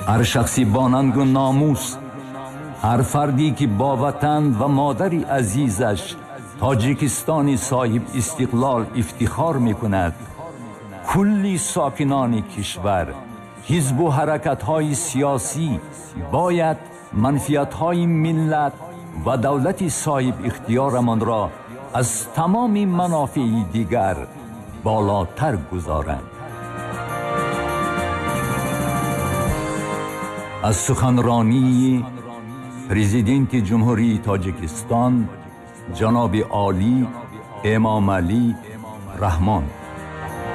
هر شخصی با ننگ و ناموس، هر فردی که با وطن و مادری عزیزش تاجیکستانی صاحب استقلال افتخار می کند، کلی ساکنان کشور، حزب و حرکت‌های سیاسی باید منفعت‌های ملت و دولت صاحب اختیارمان را از تمام منافع دیگر بالاتر گذارند. از سخنرانی پرزیدنت جمهوری تاجیکستان جناب عالی امام علی رحمان.